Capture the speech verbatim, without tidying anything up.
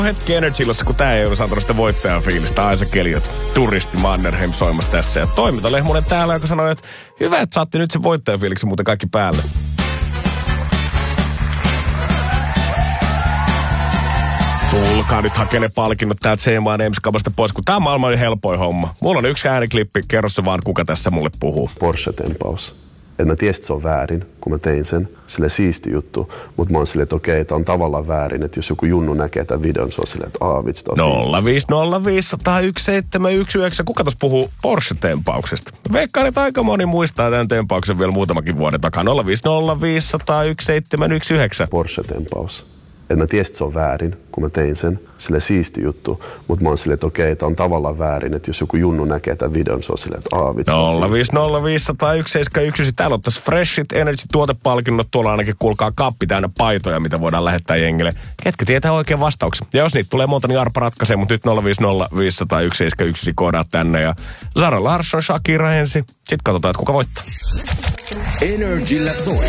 Hetki Energylossa, kun tää ei ole saanut sitä voittajan fiilistä. Aisa Keliot, turisti Mannerheim soimassa tässä. Ja toimintalehmonen täällä, joka sanoi, että hyvä, että saatte nyt sen voittajan fiiliksi muuten kaikki päälle. Tulkaa nyt hakee ne palkinnot täältä C M A Names-kaupasta pois, kun tää on maailman helpoin homma. Mulla on yksi ääniklippi, kerro se vaan, kuka tässä mulle puhuu. Porsche-tempaus. Et mä tiesin, että se on väärin, kun mä tein sen. Sille siisti juttu, mutta mä oon silleen, että okei, tää on tavallaan väärin, että jos joku junnu näkee tämän videon, se on silleen, että aah, vitsi, tää on nolla viisi nolla viisi nolla yksi seitsemän yksi yhdeksän. Kuka tuossa puhuu Porsche-tempauksesta? Veikkaan, että aika moni muistaa tämän tempauksen vielä muutamakin vuoden takaa. nolla viisi nolla viisi nolla yksi seitsemän yksi yhdeksän. Porsche-tempaus. Et mä tiesin, että se on väärin, kun mä tein sen. Sille siisti juttu, mutta mä oon silleen, että okei, tää on tavallaan väärin, että jos joku junnu näkee tämän videon, se on silleen, että aah, vitsi, nolla viisi nolla viisi nolla yksi seitsemän yksi. Täällä on tässä Freshit Energy-tuotepalkinnot. Tuolla ainakin kuulkaa kappi täynnä paitoja, mitä voidaan lähettää jengille. Ketkä tietää oikein vastauksen? Ja jos niitä tulee monta, niin Arpa ratkaisee, mutta nyt nolla viisi nolla viisi nolla yksi seitsemän yksi koodaa tänne. Ja Zara Larsson, Shakira ensin. Sitten katsotaan, että kuka voittaa. Energillä soi.